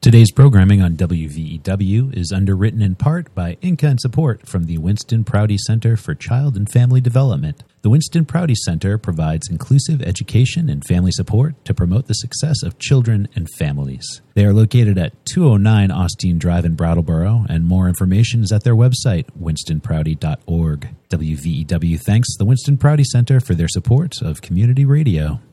Today's programming on WVEW is underwritten in part by Inca and support from the Winston Prouty Center for Child and Family Development. The Winston Prouty Center provides inclusive education and family support to promote the success of children and families. They are located at 209 Austin Drive in Brattleboro, and more information is at their website, winstonprouty.org. WVEW thanks the Winston Prouty Center for their support of community radio.